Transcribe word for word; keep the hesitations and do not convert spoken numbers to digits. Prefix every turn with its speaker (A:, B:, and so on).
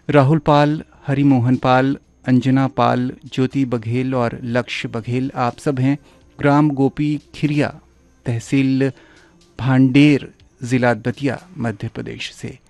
A: राहुल पाल, हरिमोहन पाल, अंजना पाल, ज्योति बघेल और लक्ष्य बघेल आप सब हैं ग्राम गोपी खिरिया, तहसील भांडेर, जिला दतिया, मध्य प्रदेश से।